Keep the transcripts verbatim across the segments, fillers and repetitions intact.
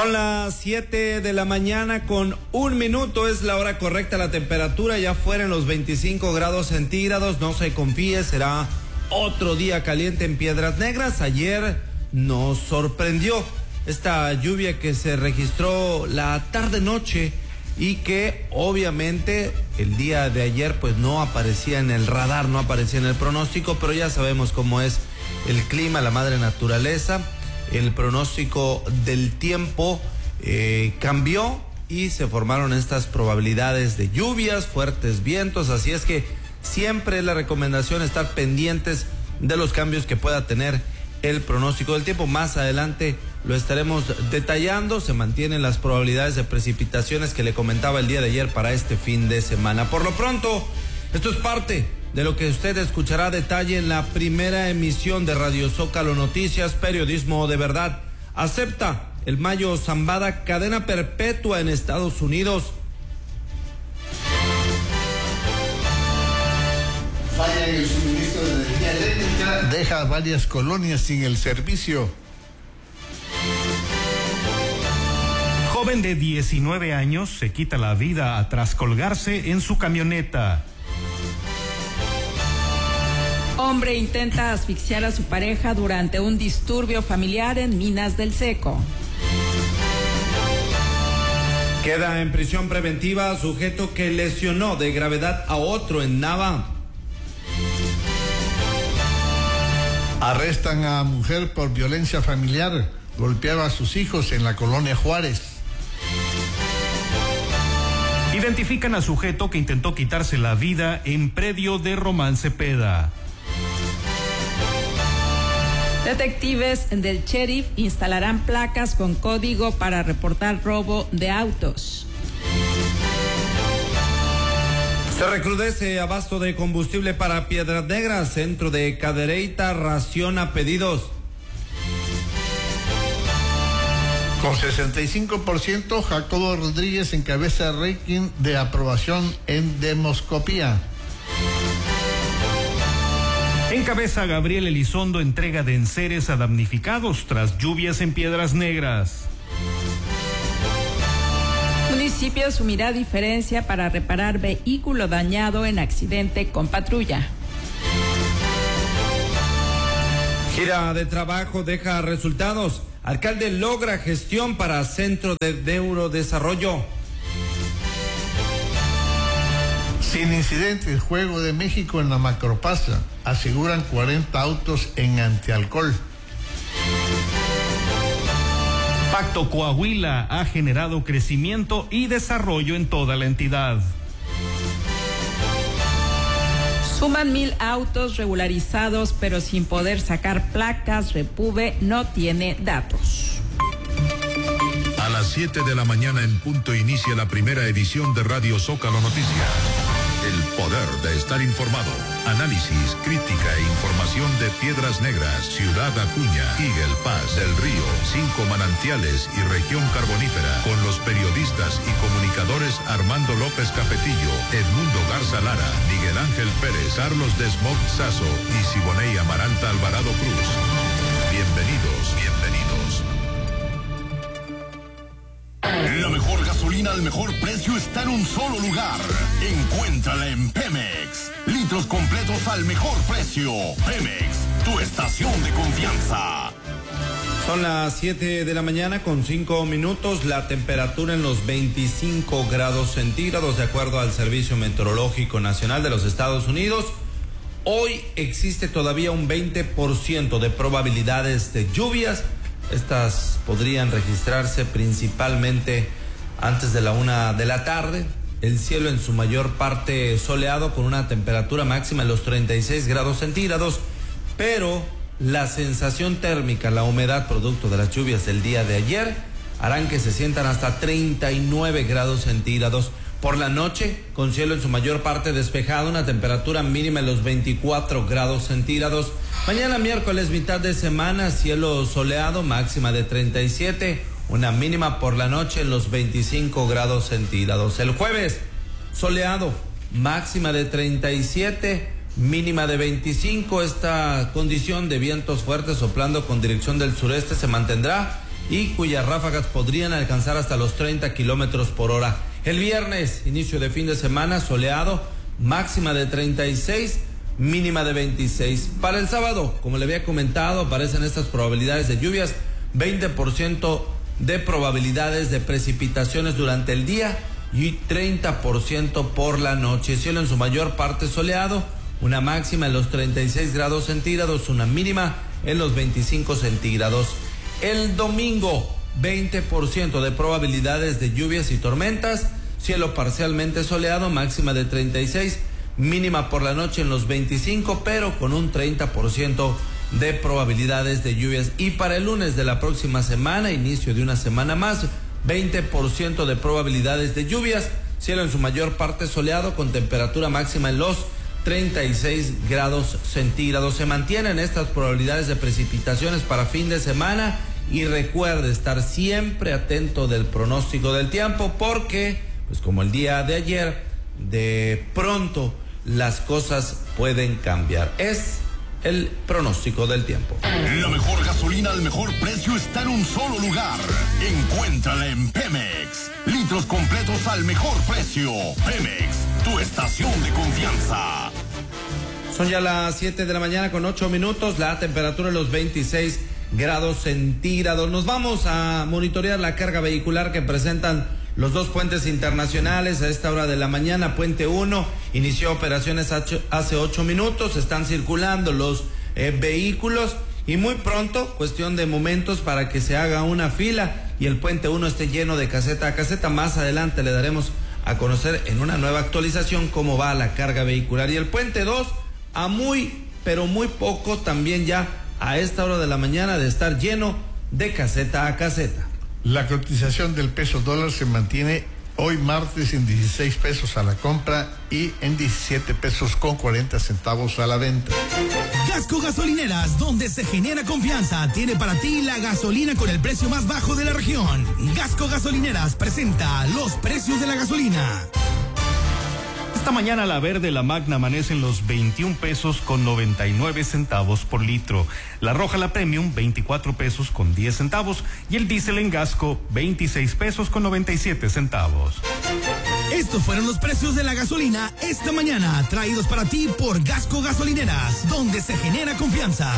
Son las siete de la mañana con un minuto, es la hora correcta. La temperatura ya fuera en los veinticinco grados centígrados. No se confíe, será otro día caliente en Piedras Negras. Ayer nos sorprendió esta lluvia que se registró la tarde-noche y que obviamente el día de ayer pues no aparecía en el radar, no aparecía en el pronóstico, pero ya sabemos cómo es el clima, la madre naturaleza. El pronóstico del tiempo eh, cambió y se formaron estas probabilidades de lluvias, fuertes vientos, así es que siempre es la recomendación estar pendientes de los cambios que pueda tener el pronóstico del tiempo. Más adelante lo estaremos detallando. Se mantienen las probabilidades de precipitaciones que le comentaba el día de ayer para este fin de semana. Por lo pronto, esto es parte de lo que usted escuchará a detalle en la primera emisión de Radio Zócalo Noticias, periodismo de verdad. Acepta el Mayo Zambada cadena perpetua en Estados Unidos. Falla en el suministro de energía eléctrica, deja varias colonias sin el servicio. Joven de diecinueve años se quita la vida tras colgarse en su camioneta. Hombre intenta asfixiar a su pareja durante un disturbio familiar en Minas del Seco. Queda en prisión preventiva sujeto que lesionó de gravedad a otro en Nava. Arrestan a mujer por violencia familiar. Golpeaba a sus hijos en la colonia Juárez. Identifican a sujeto que intentó quitarse la vida en predio de Román Cepeda. Detectives del sheriff instalarán placas con código para reportar robo de autos. Se recrudece abasto de combustible para Piedras Negras. Centro de Cadereyta raciona pedidos. Con sesenta y cinco por ciento, Jacobo Rodríguez encabeza el ranking de aprobación en demoscopía. Encabeza Gabriel Elizondo entrega de enseres a damnificados tras lluvias en Piedras Negras. Municipio asumirá diferencia para reparar vehículo dañado en accidente con patrulla. Gira de trabajo deja resultados. Alcalde logra gestión para Centro de Neurodesarrollo. Sin incidentes, Juego de México en la Macropasa. Aseguran cuarenta autos en antialcohol. Pacto Coahuila ha generado crecimiento y desarrollo en toda la entidad. Suman mil autos regularizados, pero sin poder sacar placas. Repube no tiene datos. A las siete de la mañana en punto inicia la primera edición de Radio Zócalo Noticias. El poder de estar informado. Análisis, crítica e información de Piedras Negras, Ciudad Acuña, Eagle Pass, Del Río, Cinco Manantiales y Región Carbonífera. Con los periodistas y comunicadores Armando López Capetillo, Edmundo Garza Lara, Miguel Ángel Pérez, Carlos Desmog Sazo y Siboney Amaranta Alvarado Cruz. Bienvenidos, bienvenidos. La mejor gasolina al mejor precio está en un solo lugar. Encuéntrala en Pemex. Litros completos al mejor precio. Pemex, tu estación de confianza. Son las siete de la mañana con cinco minutos. La temperatura en los veinticinco grados centígrados, de acuerdo al Servicio Meteorológico Nacional de los Estados Unidos. Hoy existe todavía un veinte por ciento de probabilidades de lluvias. Estas podrían registrarse principalmente antes de la una de la tarde. El cielo en su mayor parte soleado con una temperatura máxima en los treinta y seis grados centígrados, pero la sensación térmica, la humedad producto de las lluvias del día de ayer harán que se sientan hasta treinta y nueve grados centígrados. Por la noche, con cielo en su mayor parte despejado, una temperatura mínima en los veinticuatro grados centígrados. Mañana miércoles, mitad de semana, cielo soleado, máxima de treinta y siete, una mínima por la noche en los veinticinco grados centígrados. El jueves, soleado, máxima de treinta y siete, mínima de veinticinco. Esta condición de vientos fuertes soplando con dirección del sureste se mantendrá y cuyas ráfagas podrían alcanzar hasta los treinta kilómetros por hora. El viernes, inicio de fin de semana, soleado, máxima de treinta y seis, mínima de veintiséis. Para el sábado, como le había comentado, aparecen estas probabilidades de lluvias, veinte por ciento de probabilidades de precipitaciones durante el día y treinta por ciento por la noche. Cielo en su mayor parte soleado, una máxima en los treinta y seis grados centígrados, una mínima en los veinticinco centígrados. El domingo, veinte por ciento de probabilidades de lluvias y tormentas, cielo parcialmente soleado, máxima de treinta y seis, mínima por la noche en los veinticinco, pero con un treinta por ciento de probabilidades de lluvias. Y para el lunes de la próxima semana, inicio de una semana más, veinte por ciento de probabilidades de lluvias, cielo en su mayor parte soleado, con temperatura máxima en los treinta y seis grados centígrados. Se mantienen estas probabilidades de precipitaciones para fin de semana y recuerde estar siempre atento del pronóstico del tiempo, porque, pues como el día de ayer, de pronto las cosas pueden cambiar. Es el pronóstico del tiempo. La mejor gasolina al mejor precio está en un solo lugar. Encuéntrala en Pemex. Litros completos al mejor precio. Pemex, tu estación de confianza. Son ya las siete de la mañana con ocho minutos, la temperatura en los veintiséis grados centígrados. Nos vamos a monitorear la carga vehicular que presentan los dos puentes internacionales a esta hora de la mañana. Puente uno inició operaciones hace ocho minutos, están circulando los eh, vehículos y muy pronto, cuestión de momentos para que se haga una fila y el puente uno esté lleno de caseta a caseta. Más adelante le daremos a conocer en una nueva actualización cómo va la carga vehicular. Y el puente dos a muy, pero muy poco también ya a esta hora de la mañana de estar lleno de caseta a caseta. La cotización del peso dólar se mantiene hoy martes en dieciséis pesos a la compra y en diecisiete pesos con cuarenta centavos a la venta. Gasco Gasolineras, donde se genera confianza, tiene para ti la gasolina con el precio más bajo de la región. Gasco Gasolineras presenta los precios de la gasolina. Esta mañana la verde, la magna, amanece en los veintiún pesos con noventa y nueve centavos por litro. La roja, la premium, veinticuatro pesos con diez centavos. Y el diésel en Gasco, veintiséis pesos con noventa y siete centavos. Estos fueron los precios de la gasolina esta mañana, traídos para ti por Gasco Gasolineras, donde se genera confianza.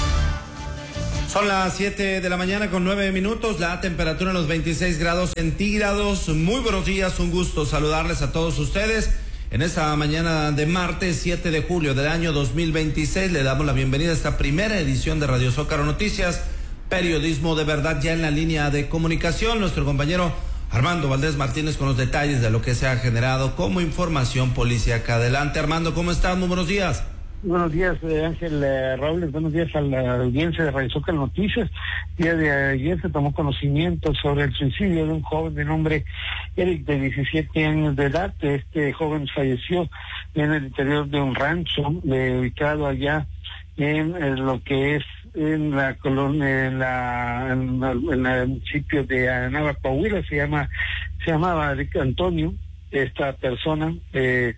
Son las siete de la mañana con nueve minutos, la temperatura en los veintiséis grados centígrados. Muy buenos días, un gusto saludarles a todos ustedes. En esta mañana de martes siete de julio del año dos mil veintiséis le damos la bienvenida a esta primera edición de Radio Zócalo Noticias, periodismo de verdad. Ya en la línea de comunicación, nuestro compañero Armando Valdés Martínez con los detalles de lo que se ha generado como información policíaca. Adelante, Armando, ¿cómo estás? Muy buenos días. Buenos días, eh, Ángel eh, Robles, buenos días a la audiencia de Radio Zócalo Noticias. El día de ayer se tomó conocimiento sobre el suicidio de un joven de nombre Eric, de diecisiete años de edad. Este joven falleció en el interior de un rancho eh, ubicado allá en, en lo que es en la colonia, en la en, en el municipio de Anáhuac, Coahuila. Se llama, se llamaba Eric Antonio. Esta persona eh,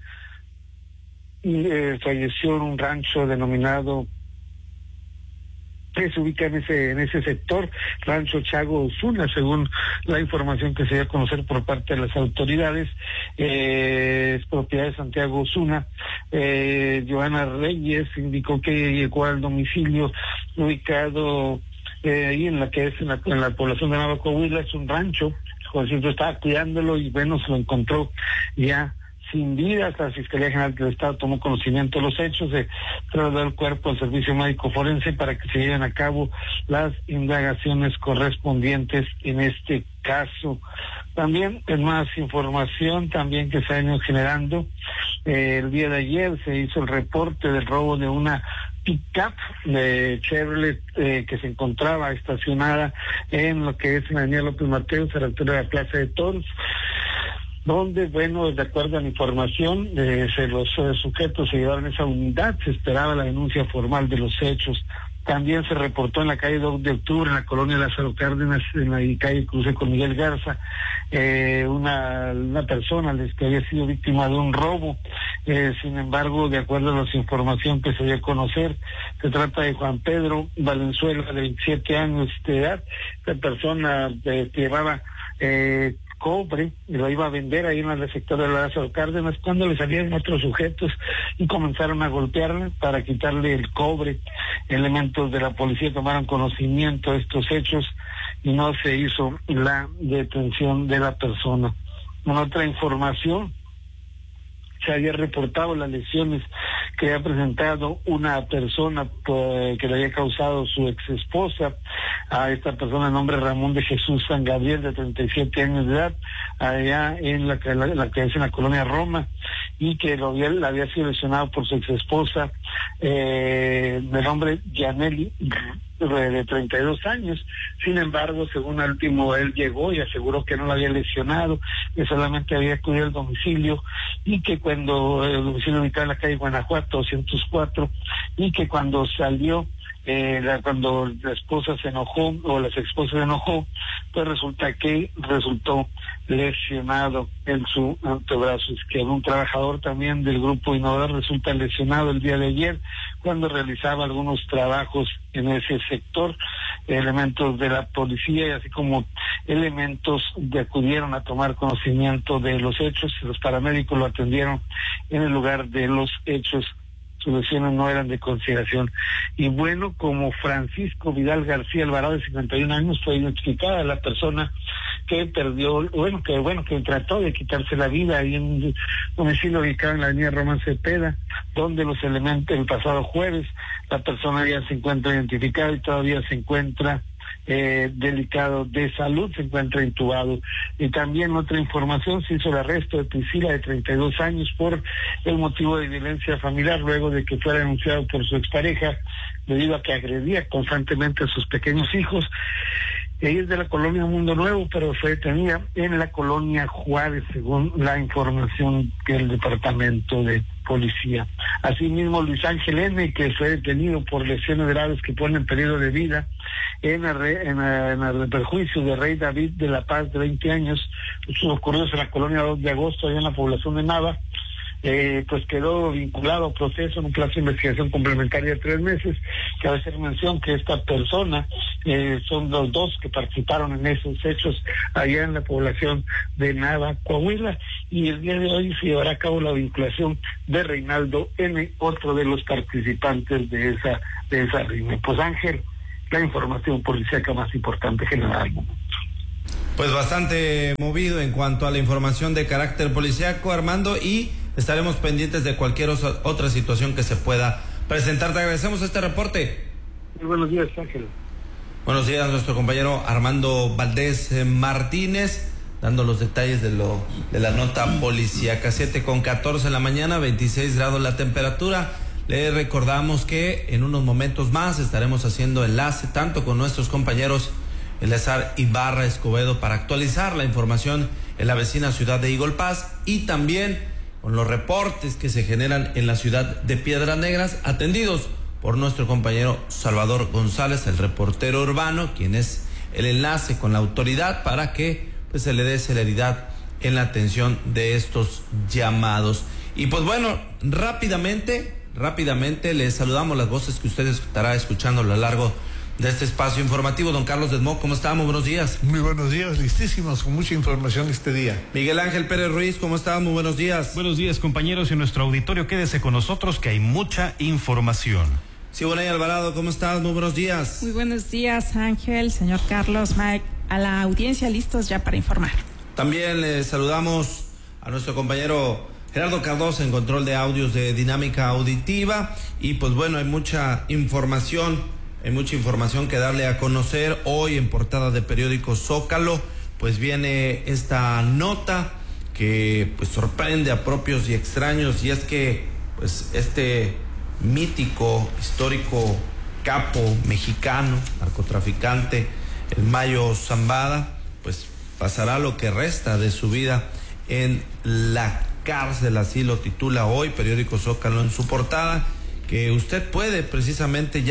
Y, eh, falleció en un rancho denominado, que se ubica en ese en ese sector, Rancho Chago Osuna, según la información que se dio a conocer por parte de las autoridades. Eh, es propiedad de Santiago Osuna. Eh, Joana Reyes indicó que llegó al domicilio ubicado eh, ahí en la que es en la, en la población de Anáhuac, Coahuila. Es un rancho, José estaba cuidándolo y bueno, se lo encontró ya sin vida. La Fiscalía General del Estado tomó conocimiento de los hechos, se trasladó el cuerpo al servicio médico forense para que se lleven a cabo las indagaciones correspondientes en este caso. También, en más información también que se ha ido generando, eh, el día de ayer se hizo el reporte del robo de una pick-up de Chevrolet eh, que se encontraba estacionada en lo que es la avenida López Mateos, a la altura de la Plaza de Toros, donde, bueno, de acuerdo a la información, eh, se los eh, sujetos se llevaron esa unidad. Se esperaba la denuncia formal de los hechos También se reportó en la calle dos de octubre, en la colonia Lázaro Cárdenas, en la calle Cruce con Miguel Garza, eh, una, una persona que había sido víctima de un robo. Eh, sin embargo, de acuerdo a la información que se dio a conocer, se trata de Juan Pedro Valenzuela, de veintisiete años de edad. Esta persona eh, llevaba eh, cobre y lo iba a vender ahí en el sector de Lázaro Cárdenas cuando le salieron otros sujetos y comenzaron a golpearle para quitarle el cobre. Elementos de la policía tomaron conocimiento de estos hechos y no se hizo la detención de la persona. En otra información, se había reportado las lesiones que había presentado una persona pues, que le había causado su ex esposa a esta persona de nombre Ramón de Jesús San Gabriel, de treinta y siete años de edad, allá en la que la, la, que es en la colonia Roma, y que lo había, la había sido lesionado por su ex esposa eh, de nombre Yaneli, de treinta y dos años. Sin embargo, según al último, él llegó y aseguró que no la había lesionado, que solamente había acudido al domicilio, y que cuando el domicilio ubicado en la calle Guanajuato doscientos cuatro, y que cuando salió Eh, la, cuando la esposa se enojó o la esposa se enojó, pues resulta que resultó lesionado en su antebrazo izquierdo. Un trabajador también del grupo Innovador resulta lesionado el día de ayer cuando realizaba algunos trabajos en ese sector. Elementos de la policía y así como elementos de acudieron a tomar conocimiento de los hechos y los paramédicos lo atendieron en el lugar de los hechos. Sus lesiones no eran de consideración. Y bueno, como Francisco Vidal García Alvarado, de cincuenta y un años, fue identificada la persona que perdió, bueno, que bueno, que trató de quitarse la vida ahí en un domicilio ubicado en la avenida Román Cepeda, donde los elementos, el pasado jueves, la persona ya se encuentra identificada y todavía se encuentra Eh, delicado de salud, se encuentra intubado. Y también otra información, se hizo el arresto de Priscila, de treinta y dos años, por el motivo de violencia familiar, luego de que fuera denunciado por su expareja debido a que agredía constantemente a sus pequeños hijos. Ella es de la colonia Mundo Nuevo, pero fue detenida en la colonia Juárez, según la información del departamento de policía. Asimismo, Luis Ángel N., que fue detenido por lesiones graves que ponen en peligro de vida en el, en, el, en el perjuicio de Rey David de la Paz, de veinte años, ocurridos en la colonia dos de agosto, allá en la población de Nava. Eh, pues quedó vinculado a proceso en un plazo de investigación complementaria de tres meses. Cabe hacer mención que esta persona eh, son los dos que participaron en esos hechos allá en la población de Nava, Coahuila, y el día de hoy se llevará a cabo la vinculación de Reinaldo N., otro de los participantes de esa de esa riña. Pues Ángel, la información policíaca más importante general. Pues bastante movido en cuanto a la información de carácter policíaco, Armando, y estaremos pendientes de cualquier otra situación que se pueda presentar. Te agradecemos este reporte. Muy buenos días, Ángel. Buenos días, nuestro compañero Armando Valdés Martínez, dando los detalles de lo de la nota policíaca. Siete con catorce en la mañana, veintiséis grados la temperatura. Le recordamos que en unos momentos más estaremos haciendo enlace tanto con nuestros compañeros Eleazar Ibarra Escobedo para actualizar la información en la vecina ciudad de Eagle Pass, y también con los reportes que se generan en la ciudad de Piedras Negras, atendidos por nuestro compañero Salvador González, el reportero urbano, quien es el enlace con la autoridad para que pues se le dé celeridad en la atención de estos llamados. Y pues bueno, rápidamente, rápidamente les saludamos las voces que usted estará escuchando a lo largo de este espacio informativo. Don Carlos Desmo, ¿cómo está? Muy buenos días. Muy buenos días, listísimos, con mucha información este día. Miguel Ángel Pérez Ruiz, ¿cómo está? Muy buenos días. Buenos días, compañeros, y en nuestro auditorio quédese con nosotros que hay mucha información. Siboney Alvarado, ¿cómo estás? Muy buenos días. Muy buenos días, Ángel, señor Carlos, Mike, a la audiencia listos ya para informar. También le saludamos a nuestro compañero Gerardo Cardoso en control de audios de Dinámica Auditiva, y pues bueno, hay mucha información. Hay mucha información que darle a conocer. Hoy en portada de periódico Zócalo, pues viene esta nota que pues sorprende a propios y extraños, y es que pues este mítico, histórico capo mexicano, narcotraficante, el Mayo Zambada, pues pasará lo que resta de su vida en la cárcel, así lo titula hoy periódico Zócalo en su portada, que usted puede precisamente ya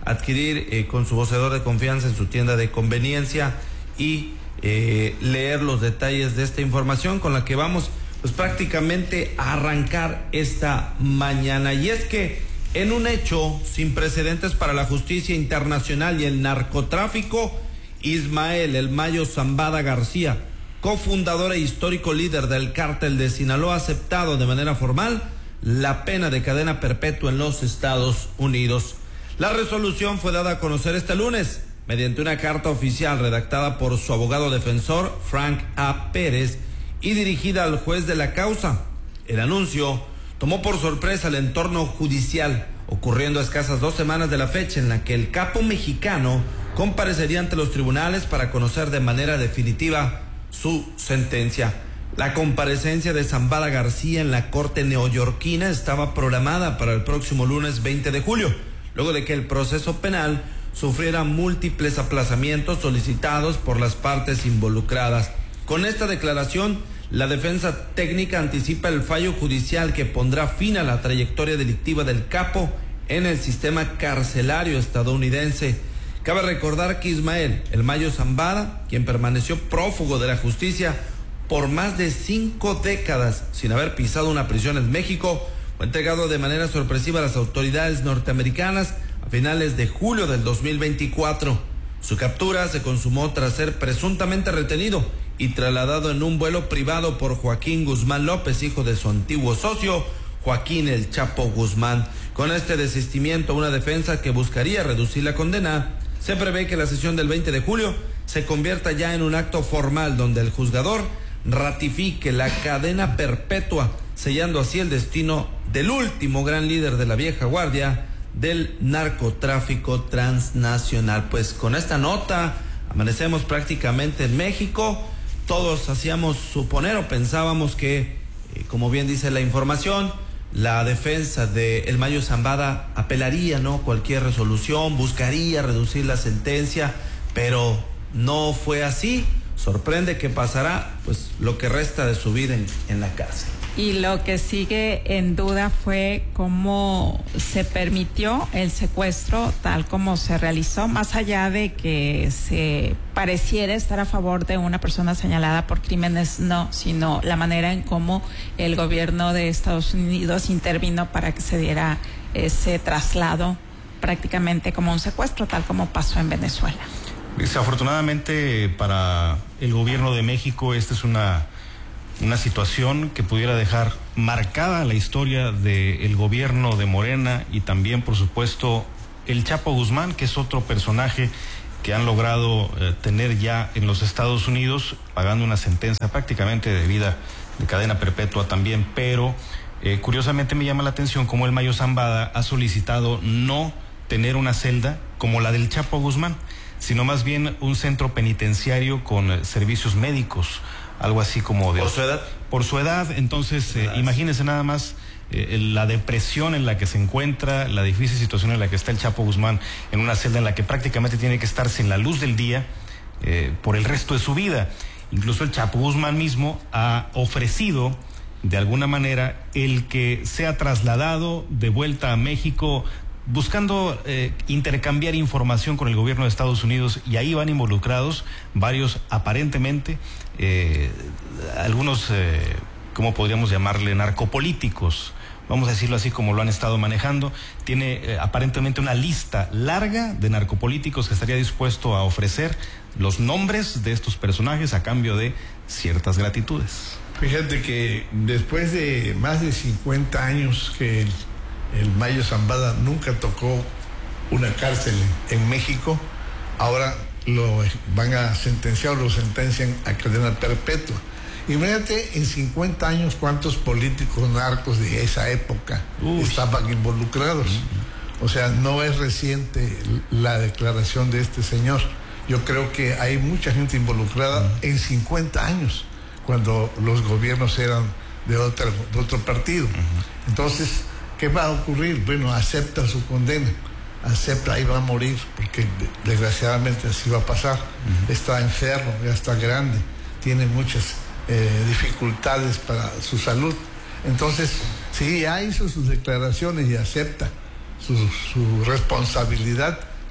adquirir eh, con su voceador de confianza en su tienda de conveniencia y eh, leer los detalles de esta información con la que vamos pues prácticamente a arrancar esta mañana. Y es que en un hecho sin precedentes para la justicia internacional y el narcotráfico, Ismael El Mayo Zambada García, cofundador e histórico líder del cártel de Sinaloa, ha aceptado de manera formal la pena de cadena perpetua en los Estados Unidos. La resolución fue dada a conocer este lunes mediante una carta oficial redactada por su abogado defensor, Frank A. Pérez, y dirigida al juez de la causa. El anuncio tomó por sorpresa el entorno judicial, ocurriendo a escasas dos semanas de la fecha en la que el capo mexicano comparecería ante los tribunales para conocer de manera definitiva su sentencia. La comparecencia de Zambada García en la corte neoyorquina estaba programada para el próximo lunes veinte de julio, luego de que el proceso penal sufriera múltiples aplazamientos solicitados por las partes involucradas. Con esta declaración, la defensa técnica anticipa el fallo judicial que pondrá fin a la trayectoria delictiva del capo en el sistema carcelario estadounidense. Cabe recordar que Ismael El Mayo Zambada, quien permaneció prófugo de la justicia por más de cinco décadas sin haber pisado una prisión en México, fue entregado de manera sorpresiva a las autoridades norteamericanas a finales de julio del dos mil veinticuatro. Su captura se consumó tras ser presuntamente retenido y trasladado en un vuelo privado por Joaquín Guzmán López, hijo de su antiguo socio, Joaquín El Chapo Guzmán. Con este desistimiento, una defensa que buscaría reducir la condena, se prevé que la sesión del veinte de julio se convierta ya en un acto formal donde el juzgador ratifique la cadena perpetua, sellando así el destino del último gran líder de la vieja guardia del narcotráfico transnacional. Pues con esta nota amanecemos prácticamente en México. Todos hacíamos suponer o pensábamos que, eh, como bien dice la información, la defensa de El Mayo Zambada apelaría, ¿no?, cualquier resolución, buscaría reducir la sentencia, pero no fue así. Sorprende que pasará pues lo que resta de su vida en, en la cárcel. Y lo que sigue en duda fue cómo se permitió el secuestro tal como se realizó, más allá de que se pareciera estar a favor de una persona señalada por crímenes, no, sino la manera en cómo el gobierno de Estados Unidos intervino para que se diera ese traslado prácticamente como un secuestro, tal como pasó en Venezuela. Desafortunadamente para el gobierno de México esta es una una situación que pudiera dejar marcada la historia del gobierno de Morena y también, por supuesto, el Chapo Guzmán, que es otro personaje que han logrado eh, tener ya en los Estados Unidos, pagando una sentencia prácticamente de vida, de cadena perpetua también, pero eh, curiosamente me llama la atención cómo el Mayo Zambada ha solicitado no tener una celda como la del Chapo Guzmán, sino más bien un centro penitenciario con eh, servicios médicos, algo así como de... ¿Por su edad? Por su edad, entonces eh, imagínense nada más eh, la depresión en la que se encuentra, la difícil situación en la que está el Chapo Guzmán, en una celda en la que prácticamente tiene que estar sin la luz del día eh, por el resto de su vida. Incluso el Chapo Guzmán mismo ha ofrecido, de alguna manera, el que sea trasladado de vuelta a México, buscando eh, intercambiar información con el gobierno de Estados Unidos, y ahí van involucrados varios, aparentemente, eh, algunos, eh, ¿cómo podríamos llamarle?, narcopolíticos, vamos a decirlo así como lo han estado manejando. Tiene eh, aparentemente una lista larga de narcopolíticos que estaría dispuesto a ofrecer los nombres de estos personajes a cambio de ciertas gratitudes. Fíjate que después de más de cincuenta años que el El Mayo Zambada nunca tocó una cárcel en México, ahora lo van a sentenciar o lo sentencian a cadena perpetua. Imagínate en cincuenta años cuántos políticos narcos de esa época Uy. estaban involucrados. O sea, no es reciente la declaración de este señor. Yo creo que hay mucha gente involucrada uh-huh. en cincuenta años, cuando los gobiernos eran de otro, de otro partido. Uh-huh. Entonces, ¿qué va a ocurrir? Bueno, acepta su condena, acepta, ahí va a morir, porque desgraciadamente así va a pasar. Uh-huh. Está enfermo, ya está grande, tiene muchas eh, dificultades para su salud. Entonces, sí, ya hizo sus declaraciones y acepta su, su responsabilidad,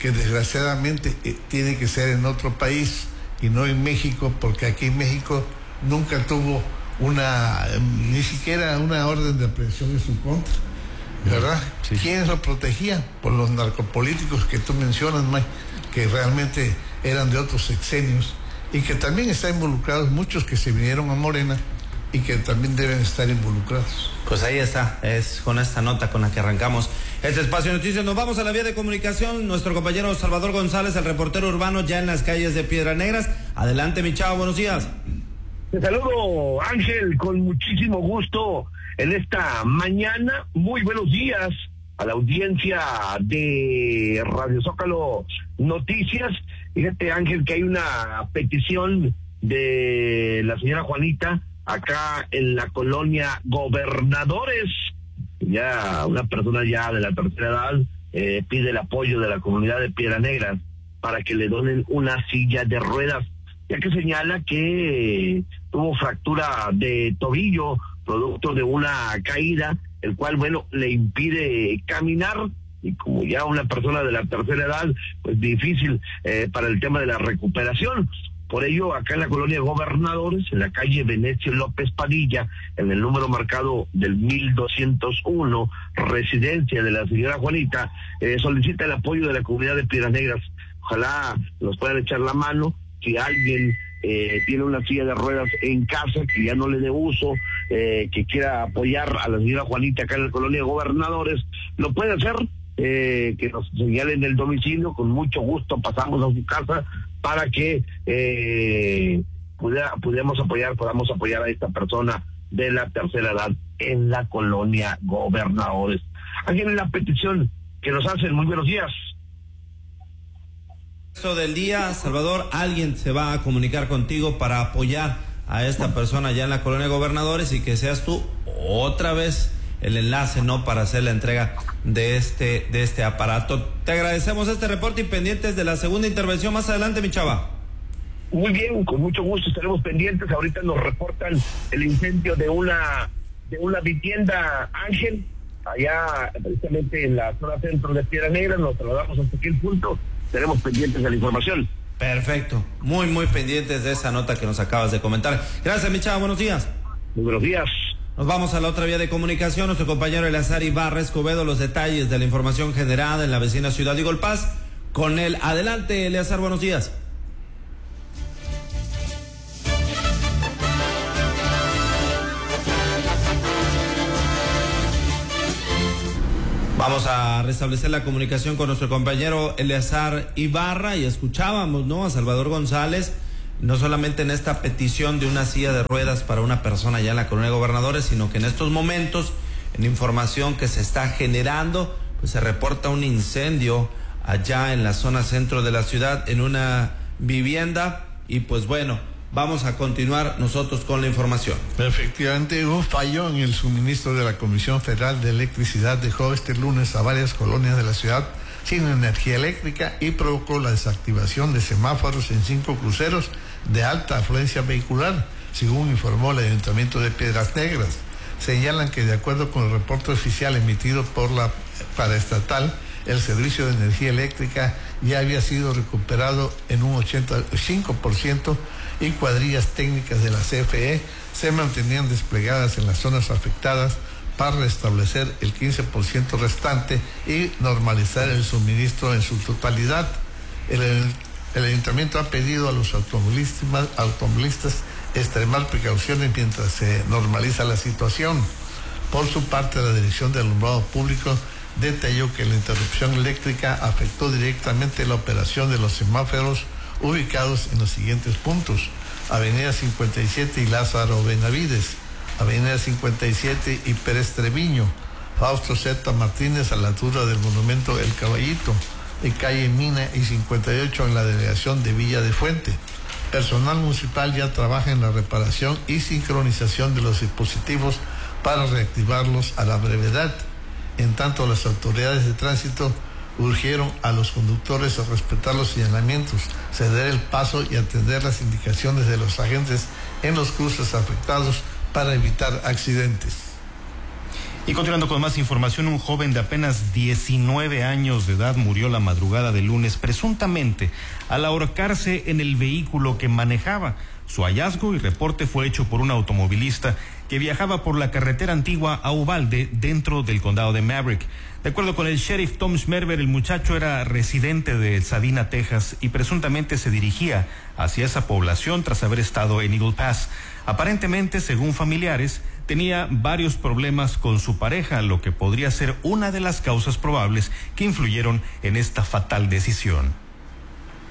que desgraciadamente eh, tiene que ser en otro país y no en México, porque aquí en México nunca tuvo una, eh, ni siquiera una orden de aprehensión en su contra, ¿verdad? Sí. ¿Quiénes lo protegían? Por los narcopolíticos que tú mencionas, Mike, que realmente eran de otros sexenios y que también están involucrados muchos que se vinieron a Morena y que también deben estar involucrados. Pues ahí está, es con esta nota con la que arrancamos este espacio de noticias. Nos vamos a la vía de comunicación. Nuestro compañero Salvador González, el reportero urbano, ya en las calles de Piedras Negras. Adelante, mi chavo, buenos días. Te saludo, Ángel, con muchísimo gusto en esta mañana. Muy buenos días a la audiencia de Radio Zócalo Noticias. Fíjate, Ángel, que hay una petición de la señora Juanita acá en la colonia Gobernadores. Ya una persona ya de la tercera edad eh, pide el apoyo de la comunidad de Piedras Negras para que le donen una silla de ruedas, ya que señala que tuvo fractura de tobillo producto de una caída, el cual, bueno, le impide caminar, y como ya una persona de la tercera edad, pues difícil eh, para el tema de la recuperación. Por ello, acá en la colonia Gobernadores, en la calle Venecio López Padilla, en el número marcado del mil doscientos uno, residencia de la señora Juanita, eh, solicita el apoyo de la comunidad de Piedras Negras. Ojalá nos puedan echar la mano. Si alguien eh, tiene una silla de ruedas en casa que ya no le dé uso, eh, que quiera apoyar a la señora Juanita acá en la colonia Gobernadores, lo puede hacer. Eh, que nos señalen el domicilio, con mucho gusto pasamos a su casa para que eh, pudiera, pudiéramos apoyar, podamos apoyar a esta persona de la tercera edad en la colonia Gobernadores. Aquí en la petición que nos hacen. Muy buenos días. Del día, Salvador, alguien se va a comunicar contigo para apoyar a esta persona ya en la colonia Gobernadores y que seas tú otra vez el enlace, ¿no?, para hacer la entrega de este de este aparato. Te agradecemos este reporte y pendientes de la segunda intervención más adelante, mi chava. Muy bien, con mucho gusto estaremos pendientes. Ahorita nos reportan el incendio de una de una vivienda, Ángel, allá precisamente en la zona centro de Piedras Negras. Nos trasladamos hasta aquí el punto. Estaremos pendientes de la información. Perfecto, muy muy pendientes de esa nota que nos acabas de comentar. Gracias, mi chava, buenos días. Muy buenos días. Nos vamos a la otra vía de comunicación. Nuestro compañero Eleazar Ibarra Escobedo, los detalles de la información generada en la vecina ciudad de Golpaz. Con él, adelante, Eleazar, buenos días. Vamos a restablecer la comunicación con nuestro compañero Eleazar Ibarra y escuchábamos, ¿no?, a Salvador González, no solamente en esta petición de una silla de ruedas para una persona ya en la colonia Gobernadores, sino que en estos momentos, en información que se está generando, pues se reporta un incendio allá en la zona centro de la ciudad, en una vivienda, y pues bueno, vamos a continuar nosotros con la información. Efectivamente, hubo fallo en el suministro de la Comisión Federal de Electricidad. Dejó este lunes a varias colonias de la ciudad sin energía eléctrica y provocó la desactivación de semáforos en cinco cruceros de alta afluencia vehicular, según informó el Ayuntamiento de Piedras Negras. Señalan que, de acuerdo con el reporte oficial emitido por la paraestatal, el servicio de energía eléctrica ya había sido recuperado en un ochenta y cinco por ciento y cuadrillas técnicas de la C F E se mantenían desplegadas en las zonas afectadas para restablecer el quince por ciento restante y normalizar el suministro en su totalidad. El, el ayuntamiento ha pedido a los automovilistas, automovilistas extremar precauciones mientras se normaliza la situación. Por su parte, la Dirección de Alumbrado Público detalló que la interrupción eléctrica afectó directamente la operación de los semáforos ubicados en los siguientes puntos: Avenida cincuenta y siete y Lázaro Benavides, Avenida cincuenta y siete y Pérez Treviño, Fausto Z. Martínez a la altura del monumento El Caballito, y calle Mina y cincuenta y ocho en la delegación de Villa de Fuente. Personal municipal ya trabaja en la reparación y sincronización de los dispositivos para reactivarlos a la brevedad. En tanto, las autoridades de tránsito urgieron a los conductores a respetar los señalamientos, ceder el paso y atender las indicaciones de los agentes en los cruces afectados para evitar accidentes. Y continuando con más información, un joven de apenas diecinueve años de edad murió la madrugada del lunes presuntamente al ahorcarse en el vehículo que manejaba. Su hallazgo y reporte fue hecho por un automovilista que viajaba por la carretera antigua a Uvalde dentro del condado de Maverick. De acuerdo con el sheriff Tom Schmerber, el muchacho era residente de Sabina, Texas, y presuntamente se dirigía hacia esa población tras haber estado en Eagle Pass. Aparentemente, según familiares, tenía varios problemas con su pareja, lo que podría ser una de las causas probables que influyeron en esta fatal decisión.